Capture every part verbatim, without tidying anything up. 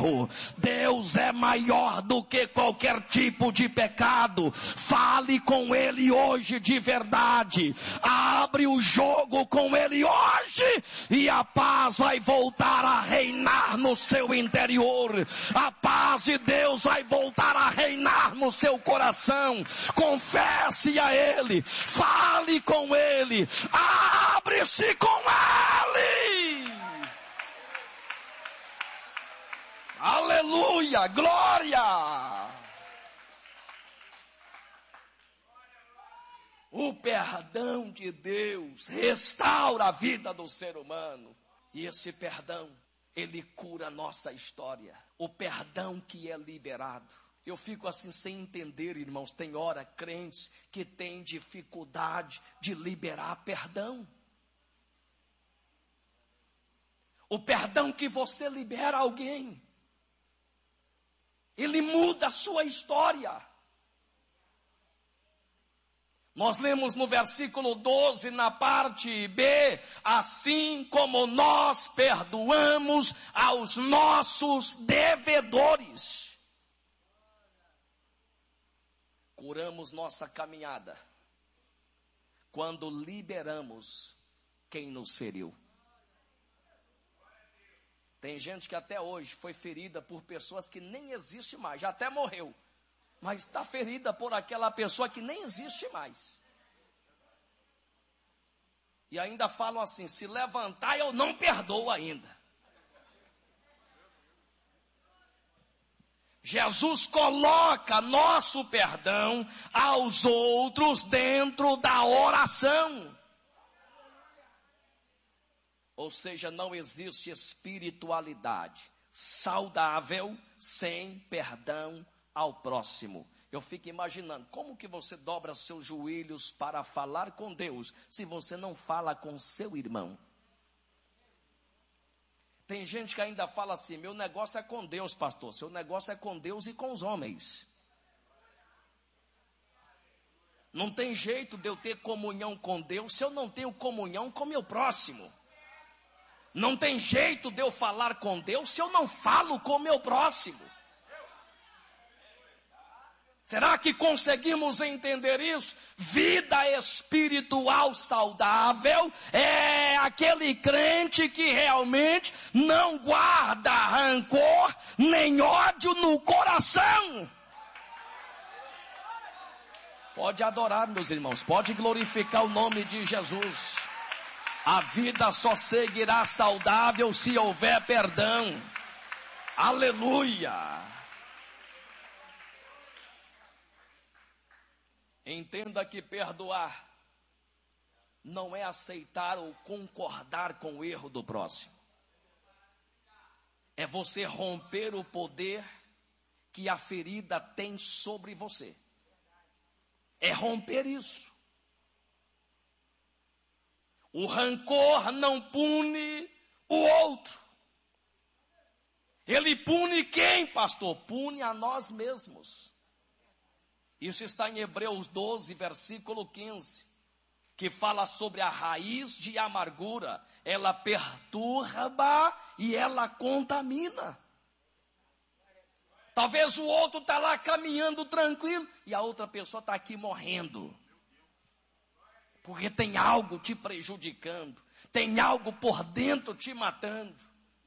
erro. Deus é maior do que qualquer tipo de pecado. Fale com Ele hoje de verdade. Abre o jogo com Ele hoje e a paz vai voltar a reinar no seu interior. A paz de Deus vai voltar a reinar no seu coração. Confesse a Ele, fale com Ele, abre-se com Ele. Aleluia, glória. O perdão de Deus restaura a vida do ser humano. E esse perdão, ele cura a nossa história. O perdão que é liberado. Eu fico assim sem entender, irmãos. Tem hora crentes que têm dificuldade de liberar perdão. O perdão que você libera a alguém, ele muda a sua história. Nós lemos no versículo doze, na parte B, assim como nós perdoamos aos nossos devedores. Curamos nossa caminhada quando liberamos quem nos feriu. Tem gente que até hoje foi ferida por pessoas que nem existem mais, já até morreu. Mas está ferida por aquela pessoa que nem existe mais. E ainda falam assim, se levantar eu não perdoo ainda. Jesus coloca nosso perdão aos outros dentro da oração. Ou seja, não existe espiritualidade saudável sem perdão ao próximo. Eu fico imaginando, como que você dobra seus joelhos para falar com Deus, se você não fala com seu irmão? Tem gente que ainda fala assim, meu negócio é com Deus, pastor, seu negócio é com Deus e com os homens. Não tem jeito de eu ter comunhão com Deus, se eu não tenho comunhão com meu próximo. Não tem jeito de eu falar com Deus, se eu não falo com meu próximo. Será que conseguimos entender isso? Vida espiritual saudável é aquele crente que realmente não guarda rancor nem ódio no coração. Pode adorar, meus irmãos, pode glorificar o nome de Jesus. A vida só seguirá saudável se houver perdão. Aleluia! Entenda que perdoar não é aceitar ou concordar com o erro do próximo. É você romper o poder que a ferida tem sobre você. É romper isso. O rancor não pune o outro. Ele pune quem, pastor? Pune a nós mesmos. Isso está em Hebreus doze, versículo quinze, que fala sobre a raiz de amargura. Ela perturba e ela contamina. Talvez o outro está lá caminhando tranquilo e a outra pessoa está aqui morrendo. Porque tem algo te prejudicando, tem algo por dentro te matando.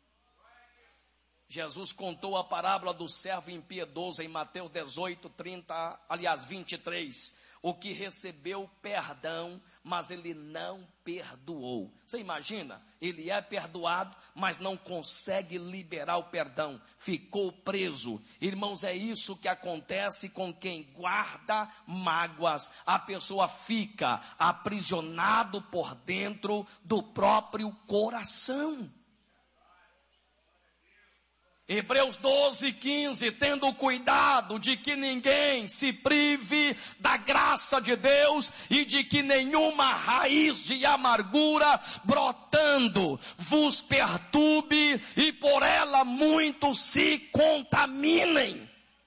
Jesus contou a parábola do servo impiedoso em Mateus dezoito, trinta, aliás vinte e três. O que recebeu perdão, mas ele não perdoou. Você imagina? Ele é perdoado, mas não consegue liberar o perdão. Ficou preso. Irmãos, é isso que acontece com quem guarda mágoas. A pessoa fica aprisionado por dentro do próprio coração. Hebreus doze, quinze, tendo cuidado de que ninguém se prive da graça de Deus e de que nenhuma raiz de amargura brotando vos perturbe e por ela muitos se contaminem.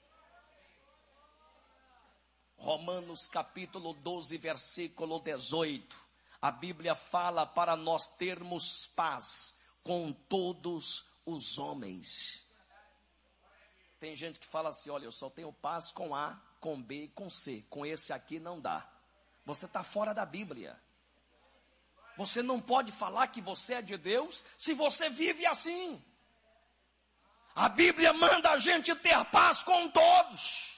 Romanos capítulo doze, versículo dezoito. A Bíblia fala para nós termos paz com todos os homens. Tem gente que fala assim, olha, eu só tenho paz com A, com B e com C. Com esse aqui não dá. Você está fora da Bíblia. Você não pode falar que você é de Deus se você vive assim. A Bíblia manda a gente ter paz com todos.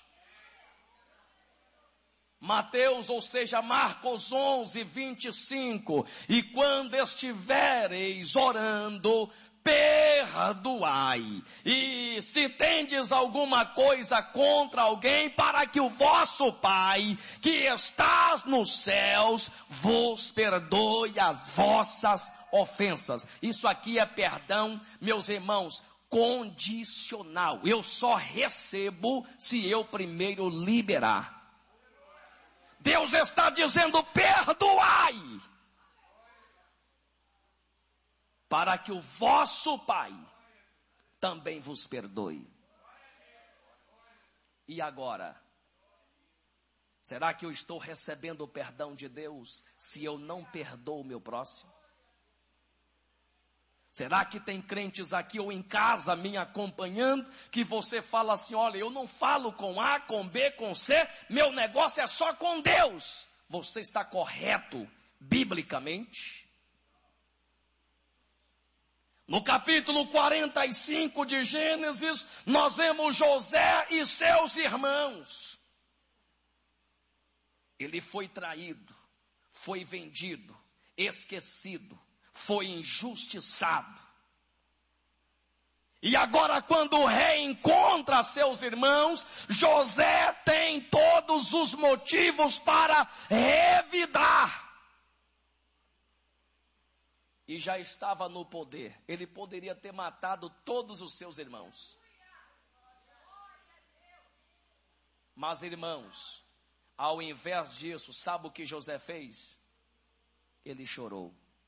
Mateus, ou seja, Marcos onze, vinte e cinco. E quando estivereis orando, perdoai. E se tendes alguma coisa contra alguém, para que o vosso Pai, que estás nos céus, vos perdoe as vossas ofensas. Isso aqui é perdão, meus irmãos, condicional. Eu só recebo se eu primeiro liberar. Deus está dizendo, perdoai, para que o vosso Pai também vos perdoe. E agora? Será que eu estou recebendo o perdão de Deus se eu não perdoo o meu próximo? Será que tem crentes aqui ou em casa me acompanhando, que você fala assim, olha, eu não falo com A, com B, com C, meu negócio é só com Deus. Você está correto, biblicamente? No capítulo quarenta e cinco de Gênesis, nós vemos José e seus irmãos. Ele foi traído, foi vendido, esquecido. Foi injustiçado. E agora quando reencontra seus irmãos, José tem todos os motivos para revidar. E já estava no poder. Ele poderia ter matado todos os seus irmãos. Mas irmãos, ao invés disso, sabe o que José fez? Ele chorou.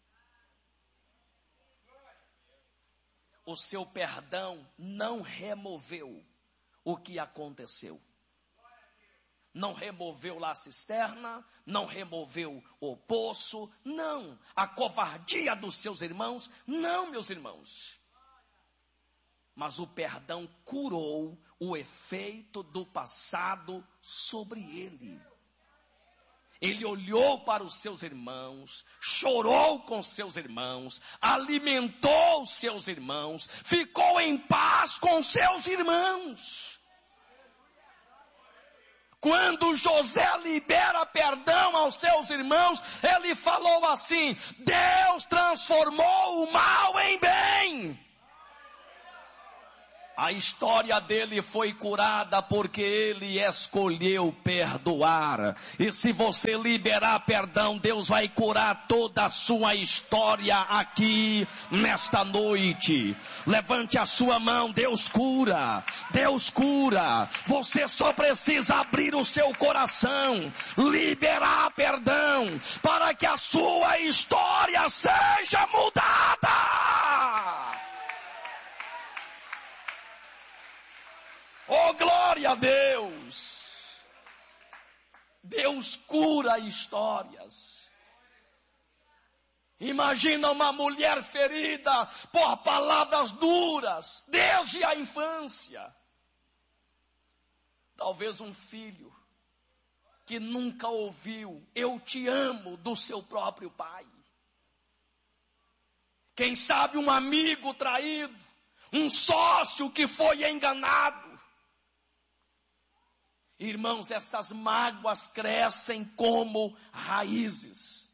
O seu perdão não removeu o que aconteceu. Não removeu lá a cisterna, não removeu o poço, não. A covardia dos seus irmãos, não, meus irmãos. Mas o perdão curou o efeito do passado sobre ele. Ele olhou para os seus irmãos, chorou com seus irmãos, alimentou seus irmãos, ficou em paz com seus irmãos. Quando José libera perdão aos seus irmãos, ele falou assim, Deus transformou o mal em bem. A história dele foi curada porque ele escolheu perdoar. E se você liberar perdão, Deus vai curar toda a sua história aqui nesta noite. Levante a sua mão, Deus cura. Deus cura. Você só precisa abrir o seu coração, liberar perdão, para que a sua história seja mudada. Oh, glória a Deus! Deus cura histórias. Imagina uma mulher ferida por palavras duras, desde a infância. Talvez um filho que nunca ouviu, eu te amo, do seu próprio pai. Quem sabe um amigo traído, um sócio que foi enganado. Irmãos, essas mágoas crescem como raízes.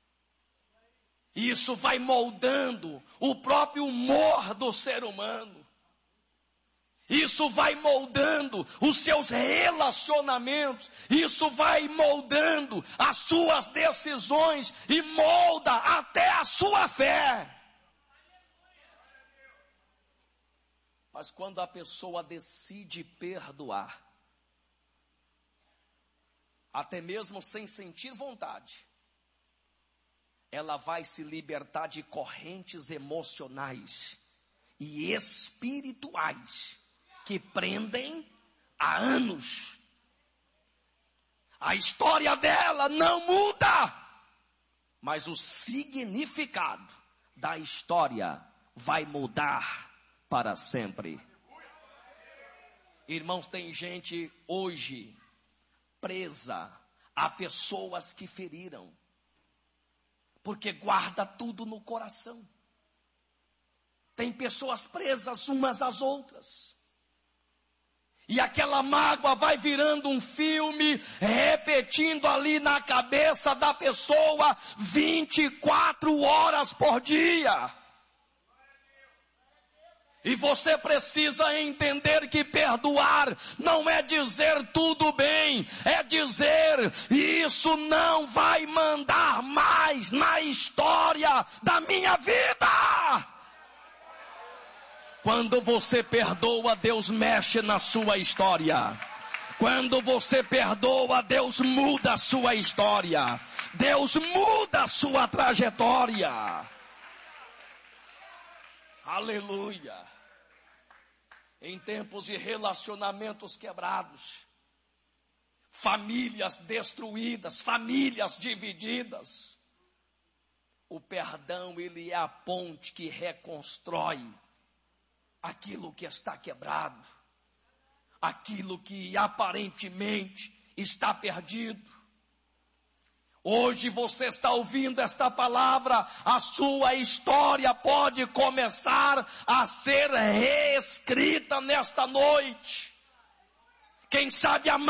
Isso vai moldando o próprio humor do ser humano. Isso vai moldando os seus relacionamentos. Isso vai moldando as suas decisões e molda até a sua fé. Mas quando a pessoa decide perdoar, até mesmo sem sentir vontade, ela vai se libertar de correntes emocionais e espirituais que prendem há anos. A história dela não muda, mas o significado da história vai mudar para sempre. Irmãos, tem gente hoje presa a pessoas que feriram, porque guarda tudo no coração. Tem pessoas presas umas às outras. E aquela mágoa vai virando um filme, repetindo ali na cabeça da pessoa vinte e quatro horas por dia. E você precisa entender que perdoar não é dizer tudo bem, é dizer isso não vai mandar mais na história da minha vida. Quando você perdoa, Deus mexe na sua história. Quando você perdoa, Deus muda a sua história. Deus muda a sua trajetória. Aleluia. Em tempos de relacionamentos quebrados, famílias destruídas, famílias divididas, o perdão, ele é a ponte que reconstrói aquilo que está quebrado, aquilo que aparentemente está perdido. Hoje você está ouvindo esta palavra, a sua história pode começar a ser reescrita nesta noite. Quem sabe a